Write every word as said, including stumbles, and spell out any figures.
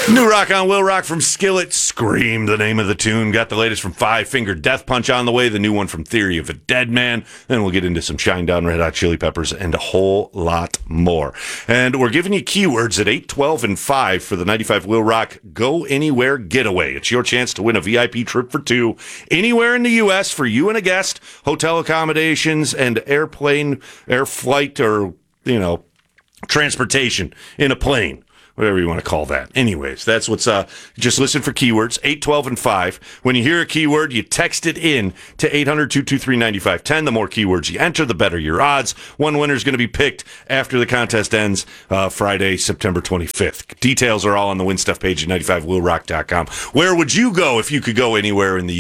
New rock on Will Rock from Skillet. Scream, the name of the tune. Got the latest from Five Finger Death Punch on the way. The new one from Theory of a Dead Man. Then we'll get into some Shinedown Red Hot Chili Peppers and a whole lot more. And we're giving you keywords at eight, twelve, and five for the ninety-five Will Rock Go Anywhere Getaway. It's your chance to win a V I P trip for two anywhere in the U S for you and a guest, hotel accommodations, and airplane, air flight, or, you know, transportation in a plane. Whatever you want to call that. Anyways, that's what's, uh, just listen for keywords, eight, twelve, and five. When you hear a keyword, you text it in to eight hundred, two two three, nine five one zero. The more keywords you enter, the better your odds. One winner is going to be picked after the contest ends, uh, Friday, September twenty-fifth. Details are all on the Win Stuff page at ninety-five will rock dot com. Where would you go if you could go anywhere in the